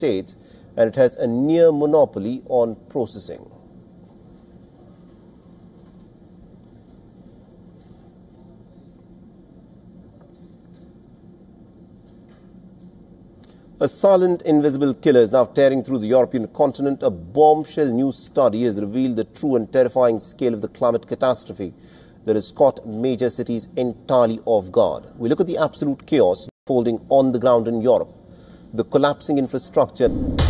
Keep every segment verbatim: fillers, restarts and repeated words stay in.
States, and it has a near monopoly on processing. A silent, invisible killer is now tearing through the European continent. A bombshell new study has revealed the true and terrifying scale of the climate catastrophe that has caught major cities entirely off guard. We look at the absolute chaos unfolding on the ground in Europe, the collapsing infrastructure.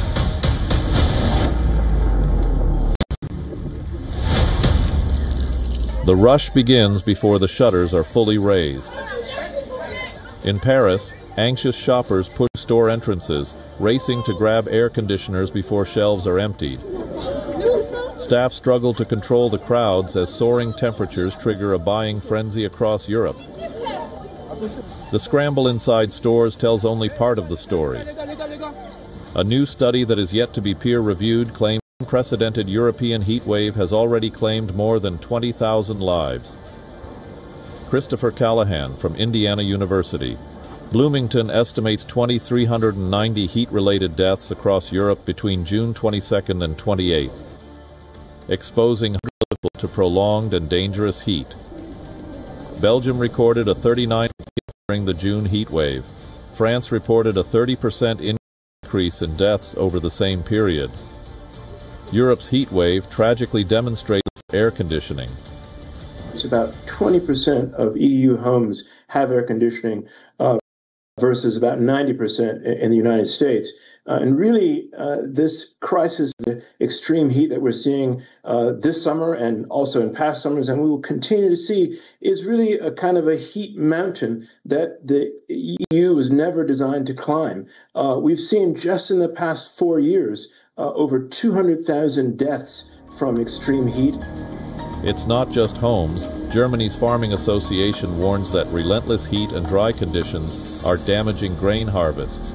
The rush begins before the shutters are fully raised. In Paris, anxious shoppers push store entrances, racing to grab air conditioners before shelves are emptied. Staff struggle to control the crowds as soaring temperatures trigger a buying frenzy across Europe. The scramble inside stores tells only part of the story. A new study that is yet to be peer-reviewed claims an unprecedented European heat wave has already claimed more than twenty thousand lives. Christopher Callahan from Indiana University. Bloomington estimates two thousand three hundred ninety heat-related deaths across Europe between June twenty-second and twenty-eighth, exposing hundreds of people to prolonged and dangerous heat. Belgium recorded a thirty-nine percent during the June heat wave. France reported a thirty percent increase in deaths over the same period. Europe's heat wave tragically demonstrates air conditioning. It's about twenty percent of E U homes have air conditioning, uh, versus about ninety percent in the United States. Uh, and really, uh, this crisis, the extreme heat that we're seeing uh, this summer and also in past summers, and we will continue to see, is really a kind of a heat mountain that the E U was never designed to climb. Uh, we've seen just in the past four years uh, over two hundred thousand deaths from extreme heat. It's not just homes. Germany's Farming Association warns that relentless heat and dry conditions are damaging grain harvests,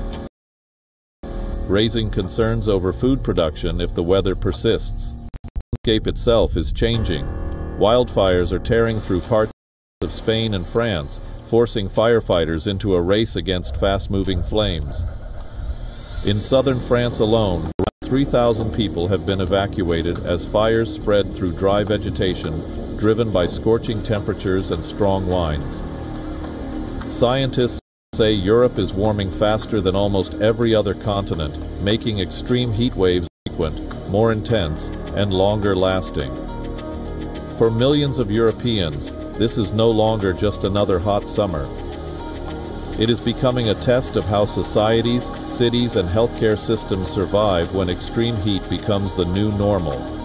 raising concerns over food production if the weather persists. The landscape itself is changing. Wildfires are tearing through parts of Spain and France, forcing firefighters into a race against fast-moving flames. In southern France alone, three thousand people have been evacuated as fires spread through dry vegetation, driven by scorching temperatures and strong winds. Scientists say Europe is warming faster than almost every other continent, making extreme heat waves frequent, more intense, and longer lasting. For millions of Europeans, this is no longer just another hot summer. It is becoming a test of how societies, cities, and healthcare systems survive when extreme heat becomes the new normal.